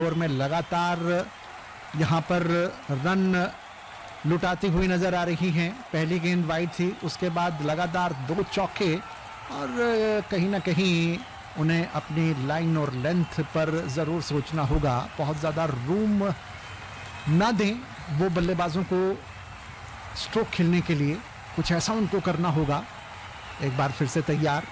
Over में लगातार यहाँ पर रन लुटाती हुई नजर आ रही हैं। पहली गेंद वाइड थी, उसके बाद लगातार 2 चौके और कहीं ना कहीं उन्हें अपनी लाइन और लेंथ पर ज़रूर सोचना होगा। बहुत ज़्यादा रूम ना दें वो बल्लेबाजों को स्ट्रोक खेलने के लिए, कुछ ऐसा उनको करना होगा। एक बार फिर से तैयार,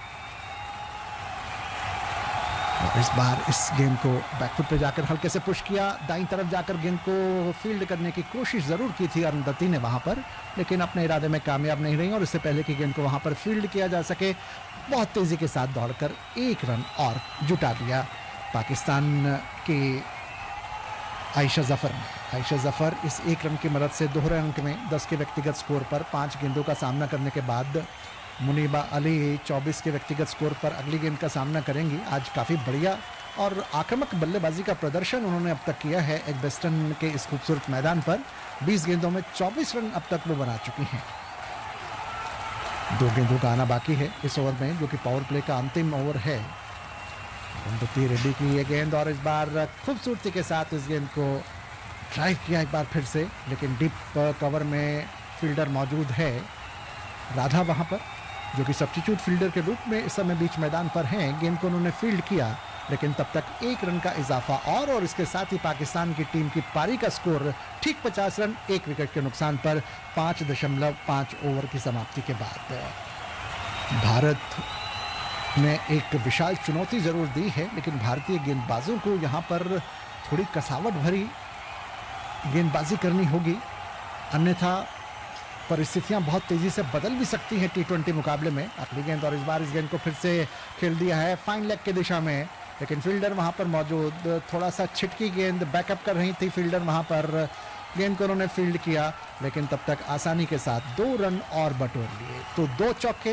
और इस बार इस गेंद को बैकफुट पे जाकर हल्के से पुश किया, दाईं तरफ जाकर गेंद को फील्ड करने की कोशिश जरूर की थी अरुंधति ने वहां पर, लेकिन अपने इरादे में कामयाब नहीं रही और इससे पहले कि गेंद को वहां पर फील्ड किया जा सके बहुत तेजी के साथ दौड़कर 1 रन और जुटा दिया पाकिस्तान के आयशा जफर ने। आयशा जफर इस 1 रन की मदद से दोहरे अंक में 10 के व्यक्तिगत स्कोर पर 5 गेंदों का सामना करने के बाद मुनीबा अली 24 के व्यक्तिगत स्कोर पर अगली गेंद का सामना करेंगी। आज काफ़ी बढ़िया और आक्रामक बल्लेबाजी का प्रदर्शन उन्होंने अब तक किया है एग्बेस्टन के इस खूबसूरत मैदान पर। 20 गेंदों में 24 रन अब तक वो बना चुकी हैं। 2 गेंदों का आना बाकी है इस ओवर में, जो कि पावर प्ले का अंतिम ओवर है। अरुंधति रेड्डी की ये गेंद, और इस बार खूबसूरती के साथ इस गेंद को ट्राई किया एक बार फिर से, लेकिन डीप कवर में फील्डर मौजूद है राधा वहां पर, जो कि सब्स्टिट्यूट फील्डर के रूप में इस समय बीच मैदान पर हैं। गेंद को उन्होंने फील्ड किया, लेकिन तब तक 1 रन का इजाफा और इसके साथ ही पाकिस्तान की टीम की पारी का स्कोर ठीक 50 रन 1 विकेट के नुकसान पर 5.5 ओवर की समाप्ति के बाद। भारत ने एक विशाल चुनौती जरूर दी है, लेकिन भारतीय गेंदबाजों को यहाँ पर थोड़ी कसावट भरी गेंदबाजी करनी होगी, अन्यथा परिस्थितियां बहुत तेजी से बदल भी सकती हैं टी20 मुकाबले में। अगली गेंद, और इस बार इस गेंद को फिर से खेल दिया है फाइन लेग की दिशा में, लेकिन फील्डर वहां पर मौजूद, थोड़ा सा छिटकी गेंद बैकअप कर रही थी फील्डर वहां पर। गेंद को उन्होंने फील्ड किया, लेकिन तब तक आसानी के साथ 2 रन और बटोर लिए। तो 2 चौके,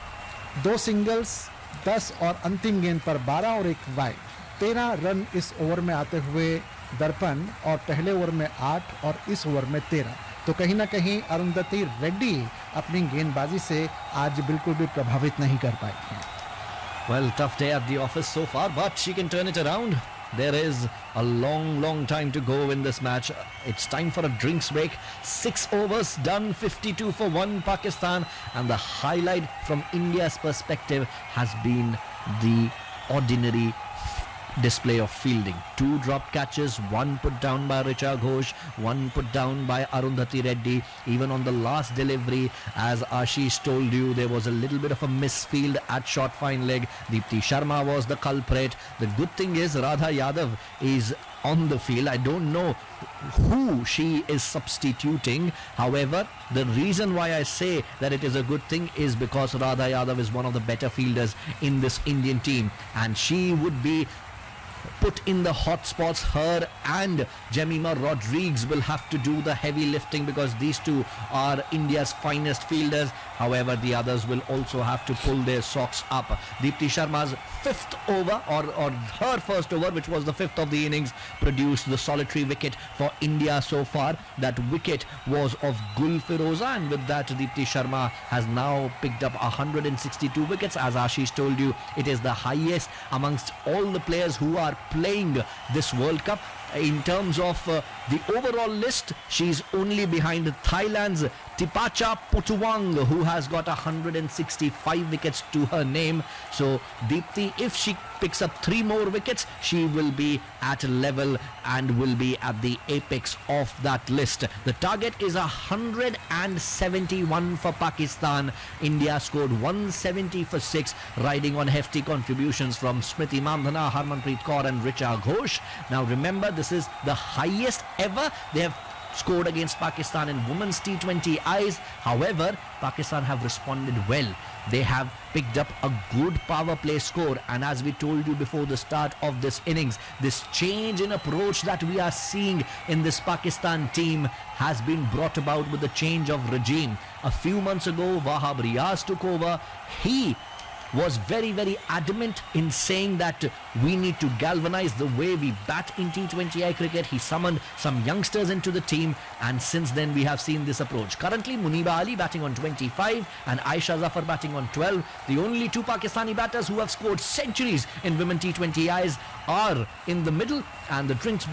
2 सिंगल्स, 10 और अंतिम गेंद पर 12 और 1 वाइड, 13 रन इस ओवर में आते हुए दर्पण, और पहले ओवर में 8 और इस ओवर में 13। तो कहीं ना कहीं अरुंधति रेड्डी अपनी गेंदबाजी से आज बिल्कुल भी प्रभावित नहीं कर पाई हैं। Well, tough day at the office so far, but she can turn it around. There is a long time to go in this match. It's time for a drinks break. 6 overs done, 52 for 1 Pakistan, and the highlight from India's perspective has been the ordinary display of fielding. 2 drop catches, 1 put down by Richa Ghosh, 1 put down by Arundhati Reddy. Even on the last delivery, as Ashish told you, there was a little bit of a misfield at short fine leg. Deepti Sharma was the culprit. The good thing is Radha Yadav is on the field. I don't know who she is substituting. However, the reason why I say that it is a good thing is because Radha Yadav is one of the better fielders in this Indian team, and she would be put in the hot spots. Her and Jemima Rodriguez will have to do the heavy lifting because these two are India's finest fielders. However, the others will also have to pull their socks up. Deepti Sharma's 5th over, or her first over, which was the 5th of the innings, produced the solitary wicket for India so far. That wicket was of Gul Firoza, and with that Deepti Sharma has now picked up 162 wickets. As Ashish told you, it is the highest amongst all the players who are playing this World Cup. In terms of the overall list, she's only behind Thailand's Tipacha Putuwang, who has got 165 wickets to her name. So Deepti, if she picks up 3 more wickets, she will be at level and will be at the apex of that list. The target is 171 for Pakistan. India scored 170 for 6, riding on hefty contributions from Smriti Mandhana, Harmanpreet Kaur and Richa Ghosh. Now remember, this is the highest ever they have scored against Pakistan in women's T20 eyes. However, Pakistan have responded well. They have picked up a good power play score, and as we told you before the start of this innings, this change in approach that we are seeing in this Pakistan team has been brought about with the change of regime. A few months ago, Wahab Riaz took over. He was very, very adamant in saying that we need to galvanize the way we bat in T20I cricket. He summoned some youngsters into the team, and since then we have seen this approach. Currently, Muniba Ali batting on 25 and Aisha Zafar batting on 12. The only two Pakistani batters who have scored centuries in women T20Is are in the middle, and the drinks